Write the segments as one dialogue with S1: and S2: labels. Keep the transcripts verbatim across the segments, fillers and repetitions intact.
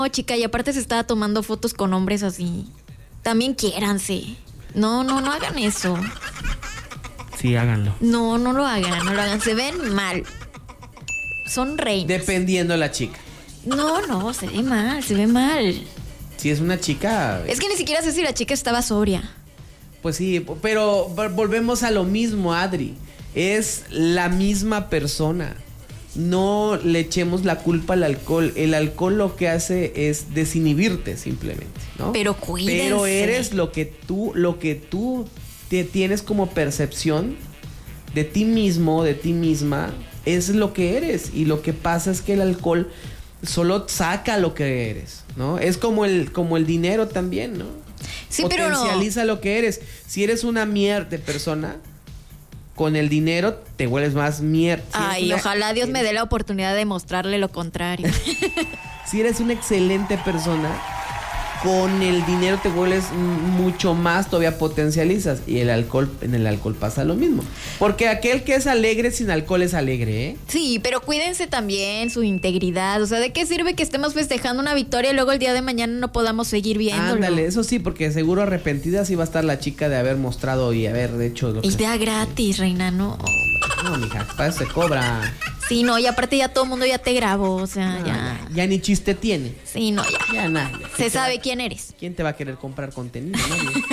S1: No, chica, y aparte se estaba tomando fotos con hombres así. También quiéranse. No, no, no hagan eso.
S2: Sí, háganlo.
S1: No, no lo hagan, no lo hagan. Se ven mal. Son reinas.
S2: Dependiendo la chica.
S1: No, no, se ve mal, se ve mal.
S2: Si es una chica...
S1: Es que ni siquiera sé si la chica estaba sobria.
S2: Pues sí, pero volvemos a lo mismo, Adri. Es la misma persona. No le echemos la culpa al alcohol. El alcohol lo que hace es desinhibirte simplemente, ¿no?
S1: Pero cuídense.
S2: Pero eres lo que tú, lo que tú te tienes como percepción de ti mismo, de ti misma, es lo que eres. Y lo que pasa es que el alcohol solo saca lo que eres, ¿no? Es como el, como el dinero también, ¿no?
S1: Sí, pero no.
S2: Potencializa lo que eres. Si eres una mierda de persona, con el dinero te vuelves más mierda. Si
S1: Ay,
S2: una,
S1: ojalá Dios me dé la oportunidad de mostrarle lo contrario.
S2: Si eres una excelente persona, con el dinero te vuelves mucho más, todavía potencializas. Y el alcohol, en el alcohol pasa lo mismo. Porque aquel que es alegre sin alcohol es alegre, ¿eh?
S1: Sí, pero cuídense también su integridad. O sea, ¿de qué sirve que estemos festejando una victoria y luego el día de mañana no podamos seguir viéndolo?
S2: Ándale, eso sí, porque seguro arrepentida sí va a estar la chica de haber mostrado y haber hecho lo que...
S1: Y de a gratis, reina, ¿no?
S2: No, mija, para eso se cobra.
S1: Sí, no, y aparte ya todo el mundo ya te grabó, o sea,
S2: No,
S1: ya.
S2: ya. Ya ni chiste tiene.
S1: Sí, no, ya.
S2: Ya nada.
S1: Se sabe quién eres.
S2: ¿Quién te va a querer comprar contenido? Nadie.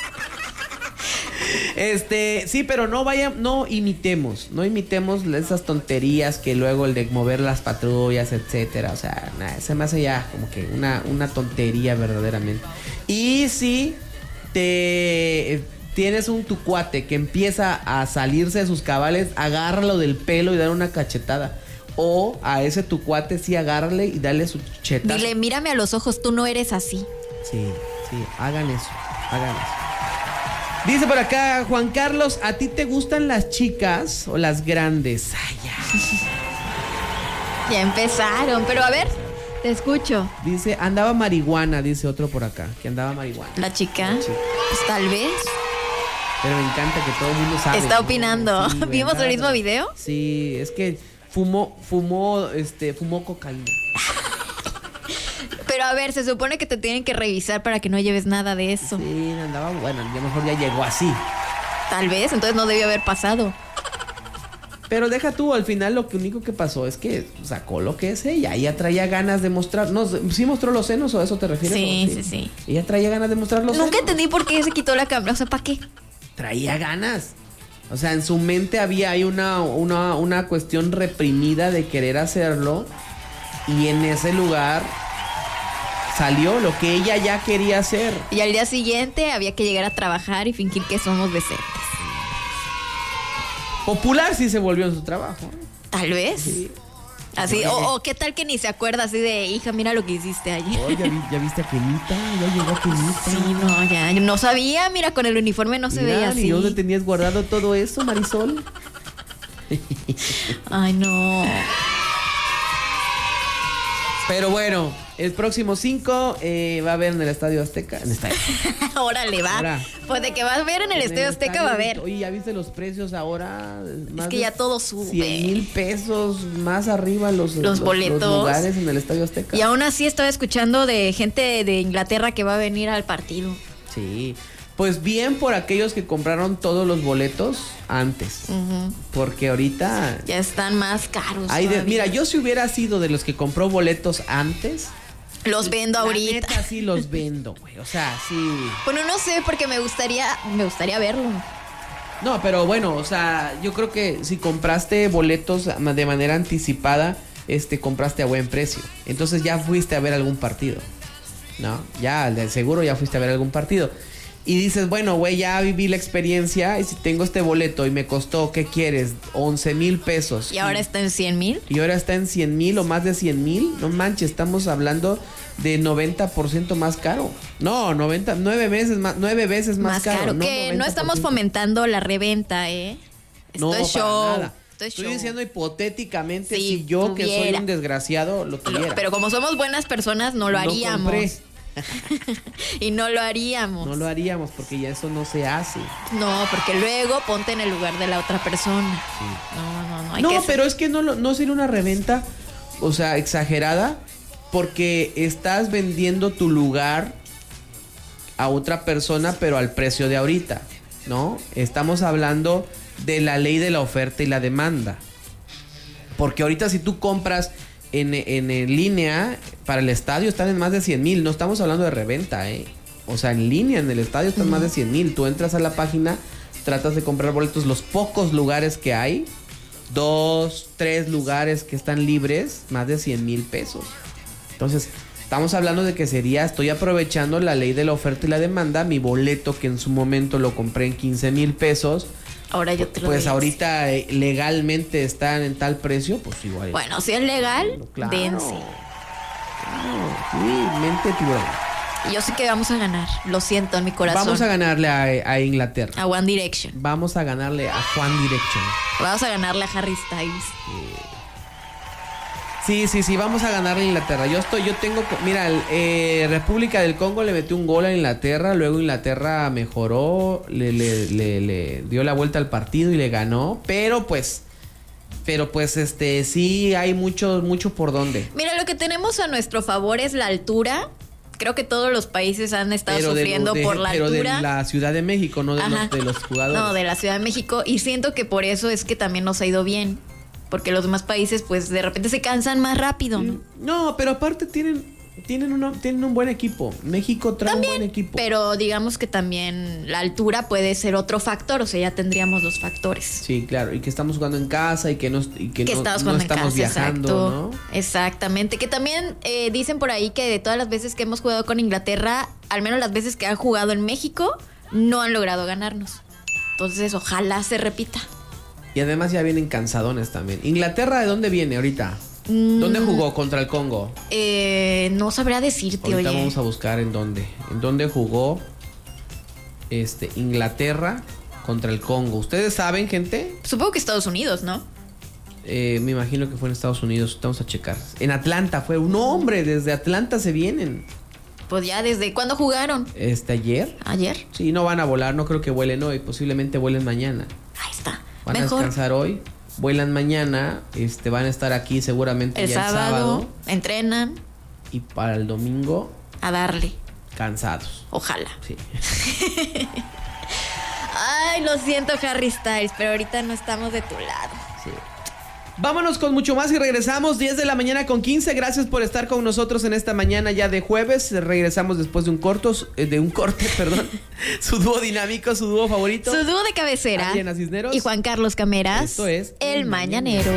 S2: Este, sí, pero no vaya, no imitemos, no imitemos esas tonterías que luego el de mover las patrullas, etcétera. O sea, nada, se me hace ya como que una, una tontería verdaderamente. Y si te tienes un tu cuate que empieza a salirse de sus cabales, agárralo del pelo y dar una cachetada. O a ese tu cuate sí agárrale y dale su chetazo.
S1: Dile, mírame a los ojos, tú no eres así.
S2: Sí, sí, hagan eso, hagan eso. Dice por acá Juan Carlos, ¿a ti te gustan las chicas o las grandes? Ay, ya.
S1: Ya empezaron, pero a ver, te escucho.
S2: Dice, andaba marihuana, dice otro por acá, que andaba marihuana.
S1: ¿La chica?
S2: La chica.
S1: Pues tal vez.
S2: Pero me encanta que todo el mundo sabe.
S1: Está opinando.
S2: Sí,
S1: ¿Vimos
S2: ¿verdad?
S1: el mismo video?
S2: Sí, es que fumó, fumó, este, fumó cocaína.
S1: Pero a ver, se supone que te tienen que revisar para que no lleves nada de eso.
S2: Sí, andaba, bueno, a lo mejor ya llegó así.
S1: Tal vez, entonces no debió haber pasado.
S2: Pero deja tú, al final lo que único que pasó es que sacó lo que es ella. Ella traía ganas de mostrar. No, ¿sí mostró los senos o a eso te refieres?
S1: Sí,
S2: ¿O
S1: sí, sí.
S2: Ella traía ganas de mostrar los
S1: Nunca
S2: senos.
S1: entendí por qué se quitó la cámara, o sea, ¿para qué?
S2: Traía ganas. O sea, en su mente había ahí una, una, una cuestión reprimida de querer hacerlo. Y en ese lugar salió lo que ella ya quería hacer.
S1: Y al día siguiente había que llegar a trabajar y fingir que somos decentes.
S2: Popular sí se volvió en su trabajo.
S1: Tal vez.
S2: Sí.
S1: Así, o, o qué tal que ni se acuerda así de, hija, mira lo que hiciste ayer.
S2: Oh, ¿ya, vi, ¿Ya viste a Kenita? Ya llegó a Kenita.
S1: Sí, no, ya, yo no sabía, mira, con el uniforme no se
S2: Mira,
S1: veía
S2: ¿y
S1: así.
S2: dónde tenías guardado todo eso, Marisol?
S1: Ay, no.
S2: Pero bueno, el próximo cinco eh, va a haber en el Estadio Azteca. En el estadio.
S1: Órale, va.
S2: Ahora.
S1: Pues de que va a ver en el
S2: En
S1: Estadio Azteca va a ver.
S2: Oye, ¿ya viste los precios ahora? Más
S1: Es que
S2: de
S1: ya todo sube.
S2: cien mil pesos más arriba los,
S1: Los boletos.
S2: los lugares en el Estadio Azteca.
S1: Y aún así estaba escuchando de gente de Inglaterra que va a venir al partido.
S2: Sí. Pues bien por aquellos que compraron todos los boletos antes.
S1: Uh-huh.
S2: Porque ahorita...
S1: Ya están más caros.
S2: hay de-
S1: todavía.
S2: mira, yo si hubiera sido de los que compró boletos antes...
S1: Los vendo
S2: la
S1: ahorita.
S2: neta sí los vendo, güey. O sea, sí...
S1: Bueno, no sé, porque me gustaría, me gustaría verlo.
S2: No, pero bueno, o sea, yo creo que si compraste boletos de manera anticipada, este, compraste a buen precio. Entonces ya fuiste a ver algún partido, ¿no? Ya, de seguro ya fuiste a ver algún partido. Y dices, bueno, güey, ya viví la experiencia y si tengo este boleto y me costó, ¿qué quieres? once mil pesos.
S1: Y ahora está en cien mil.
S2: Y ahora está en cien mil o más de cien mil. No manches, estamos hablando de noventa por ciento más caro. No, noventa, nueve veces más, nueve veces más,
S1: Más
S2: caro.
S1: caro.
S2: no
S1: que no
S2: noventa por
S1: estamos
S2: ciento.
S1: fomentando la reventa, ¿eh? Esto
S2: No,
S1: es
S2: para
S1: show.
S2: nada.
S1: Esto es
S2: Estoy
S1: show.
S2: diciendo hipotéticamente
S1: Si
S2: si yo que soy
S1: tuviera.
S2: un desgraciado lo tuviera.
S1: Pero como somos buenas personas, no lo
S2: No
S1: haríamos.
S2: compré.
S1: Y no lo haríamos.
S2: No lo haríamos porque ya eso no se hace.
S1: No, porque luego ponte en el lugar de la otra persona. No, no, no. Hay
S2: No,
S1: que
S2: pero es que no, lo- no sería una reventa, o sea, exagerada, porque estás vendiendo tu lugar a otra persona, pero al precio de ahorita, ¿no? Estamos hablando de la ley de la oferta y la demanda. Porque ahorita si tú compras en, en, en línea para el estadio están en más de cien mil. No estamos hablando de reventa, ¿eh? O sea, en línea en el estadio están uh-huh. más de cien mil. Tú entras a la página, tratas de comprar boletos, los pocos lugares que hay, dos, tres lugares que están libres, más de cien mil pesos. Entonces, estamos hablando de que sería, estoy aprovechando la ley de la oferta y la demanda, mi boleto que en su momento lo compré en quince mil pesos.
S1: Ahora yo te lo
S2: Pues
S1: doy.
S2: ahorita eh, legalmente están en tal precio, pues igual.
S1: Bueno, si es legal,
S2: claro,
S1: dense.
S2: Claro, sí, mente tiburón.
S1: Yo sé que vamos a ganar, lo siento en mi corazón.
S2: Vamos a ganarle a, a Inglaterra.
S1: A One Direction.
S2: Vamos a ganarle a Juan Direction.
S1: Vamos a ganarle a Harry Styles.
S2: Sí, sí, sí, vamos a ganarle a Inglaterra. Yo estoy, yo tengo, mira, eh, República del Congo le metió un gol a Inglaterra, luego Inglaterra mejoró, le, le, le, le dio la vuelta al partido y le ganó, pero pues, pero pues, este, sí hay mucho, mucho por donde.
S1: Mira, lo que tenemos a nuestro favor es la altura. Creo que todos los países han estado
S2: pero
S1: sufriendo
S2: de, de,
S1: por la
S2: pero
S1: altura.
S2: Pero de la Ciudad de México, no de los, de los jugadores.
S1: No, de la Ciudad de México. Y siento que por eso es que también nos ha ido bien. Porque los demás países, pues, de repente se cansan más rápido, ¿no?
S2: No, pero aparte tienen, tienen, uno, tienen un buen equipo. México trae
S1: también,
S2: un buen equipo.
S1: Pero digamos que también la altura puede ser otro factor. O sea, ya tendríamos dos factores.
S2: Sí, claro. Y que estamos jugando en casa y que no, y que
S1: que
S2: no,
S1: estamos,
S2: no
S1: en
S2: estamos
S1: casa,
S2: viajando,
S1: exacto,
S2: ¿no?
S1: Exactamente. Que también eh, dicen por ahí que de todas las veces que hemos jugado con Inglaterra, al menos las veces que han jugado en México, no han logrado ganarnos. Entonces, ojalá se repita.
S2: Y además ya vienen cansadones también. ¿Inglaterra de dónde viene ahorita? Mm. ¿Dónde jugó contra el Congo?
S1: Eh, no sabría decirte,
S2: ahorita
S1: oye.
S2: Vamos a buscar en dónde. En dónde jugó este Inglaterra contra el Congo. ¿Ustedes saben, gente?
S1: Supongo que Estados Unidos, ¿no?
S2: Eh, me imagino que fue en Estados Unidos. Vamos a checar. En Atlanta fue. Un hombre, desde Atlanta se vienen.
S1: Pues ya, ¿desde cuándo jugaron?
S2: Este, ¿ayer?
S1: ¿Ayer?
S2: Sí, no van a volar. No creo que vuelen hoy. Posiblemente vuelen mañana.
S1: Ahí está.
S2: Van
S1: Mejor.
S2: a descansar hoy, vuelan mañana, este, van a estar aquí seguramente
S1: el
S2: ya
S1: sábado,
S2: el sábado.
S1: Entrenan.
S2: Y para el domingo.
S1: A darle.
S2: Cansados.
S1: Ojalá.
S2: Sí.
S1: Ay, lo siento, Harry Styles, pero ahorita no estamos de tu lado.
S2: Sí. Vámonos con mucho más y regresamos diez de la mañana con quince. Gracias por estar con nosotros en esta mañana ya de jueves. Regresamos después de un corto, de un corte, perdón. Su dúo dinámico, su dúo favorito.
S1: Su dúo de cabecera.
S2: Adriana Cisneros
S1: y Juan Carlos Cameras.
S2: Esto es
S1: El, El Mañanero.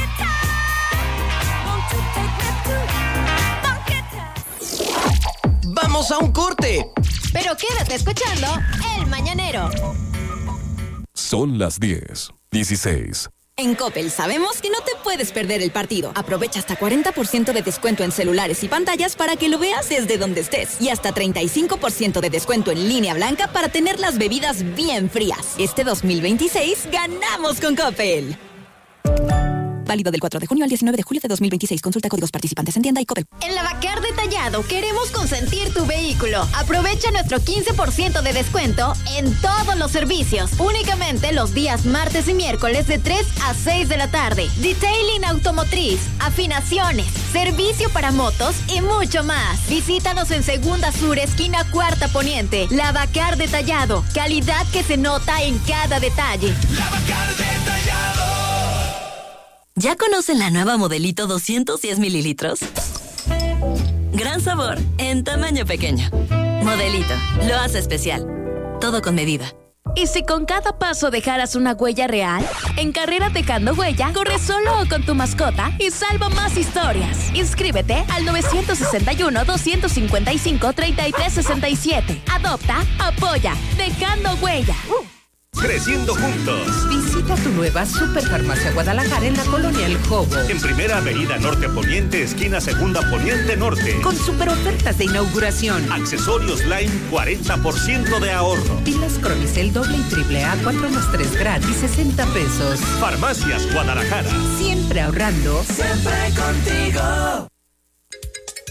S3: Vamos a un corte.
S1: Pero quédate escuchando El Mañanero.
S4: Son las diez, dieciséis.
S5: En Coppel sabemos que no te puedes perder el partido. Aprovecha hasta cuarenta por ciento de descuento en celulares y pantallas para que lo veas desde donde estés. Y hasta treinta y cinco por ciento de descuento en línea blanca para tener las bebidas bien frías. Este dos mil veintiséis ganamos con Coppel. Válido del cuatro de junio al diecinueve de julio de dos mil veintiséis. Consulta códigos participantes en tienda y Coppel.
S1: En Lavacar Detallado queremos consentir tu vehículo. Aprovecha nuestro quince por ciento de descuento en todos los servicios. Únicamente los días martes y miércoles de tres a seis de la tarde. Detailing automotriz, afinaciones, servicio para motos y mucho más. Visítanos en Segunda Sur, esquina Cuarta Poniente. Lavacar Detallado. Calidad que se nota en cada detalle.
S6: Lavacar Detallado.
S7: ¿Ya conocen la nueva Modelito doscientos diez mililitros? Gran sabor, en tamaño pequeño. Modelito, lo hace especial. Todo con medida.
S8: ¿Y si con cada paso dejaras una huella real? En Carrera Dejando Huella, corre solo o con tu mascota y salva más historias. Inscríbete al nueve seis uno, dos cinco cinco, tres tres seis siete. Adopta, apoya, Dejando Huella. Uh.
S9: Creciendo juntos.
S10: Visita tu nueva Superfarmacia Guadalajara en la colonia El Jobo.
S9: En Primera Avenida Norte Poniente, esquina Segunda Poniente Norte.
S10: Con super ofertas de inauguración.
S9: Accesorios Line, cuarenta por ciento de ahorro.
S10: Pilas Cronicel doble y triple A, cuatro más tres gratis, sesenta pesos.
S9: Farmacias Guadalajara.
S10: Siempre ahorrando.
S6: Siempre contigo.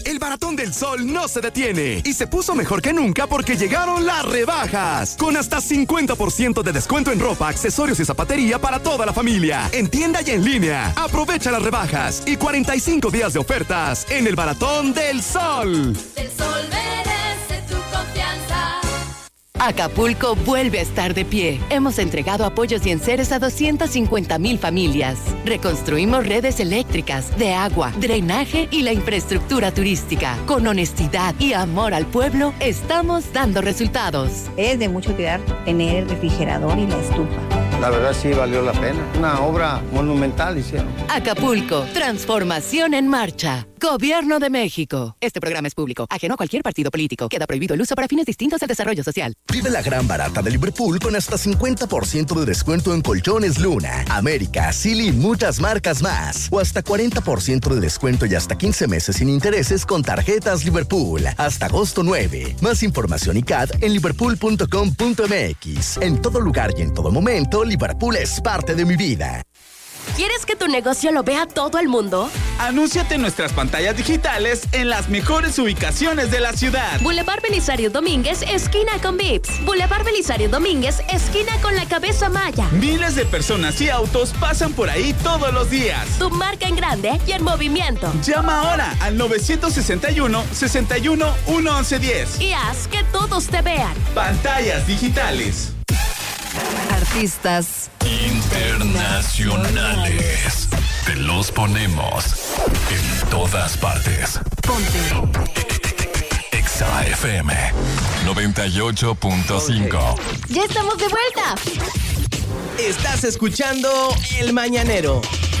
S3: El Baratón del Sol no se detiene y se puso mejor que nunca porque llegaron las rebajas. Con hasta cincuenta por ciento de descuento en ropa, accesorios y zapatería para toda la familia. En tienda y en línea. Aprovecha las rebajas y cuarenta y cinco días de ofertas en el Baratón del Sol.
S11: El sol merece tu confianza.
S10: Acapulco vuelve a estar de pie. Hemos entregado apoyos y enseres a doscientas cincuenta mil familias. Reconstruimos redes eléctricas, de agua, drenaje y la infraestructura turística. Con honestidad y amor al pueblo, estamos dando resultados.
S12: Es de mucho cuidar tener el refrigerador y la estufa.
S13: La verdad sí valió la pena. Una obra monumental hicieron.
S10: Acapulco, transformación en marcha. Gobierno de México. Este programa es público, ajeno a cualquier partido político. Queda prohibido el uso para fines distintos del desarrollo social.
S14: Vive la gran barata de Liverpool con hasta cincuenta por ciento de descuento en colchones Luna, América, Silly y muchas marcas más. O hasta cuarenta por ciento de descuento y hasta quince meses sin intereses con tarjetas Liverpool. Hasta agosto nueve. Más información y C A D en liverpool punto com punto m x. En todo lugar y en todo momento, Liverpool es parte de mi vida.
S8: ¿Quieres que tu negocio lo vea todo el mundo?
S15: Anúnciate en nuestras pantallas digitales en las mejores ubicaciones de la ciudad.
S8: Boulevard Belisario Domínguez, esquina con Vips. Boulevard Belisario Domínguez, esquina con la Cabeza Maya.
S15: Miles de personas y autos pasan por ahí todos los días.
S8: Tu marca en grande y en movimiento.
S15: Llama ahora al nueve seis uno, seis uno, uno once diez.
S8: Y haz que todos te vean.
S15: Pantallas digitales.
S10: Artistas
S4: internacionales. Te los ponemos en todas partes.
S10: Ponte
S4: Exa F M noventa y ocho punto cinco.
S1: ¡Ya estamos de vuelta!
S16: Estás escuchando El Mañanero.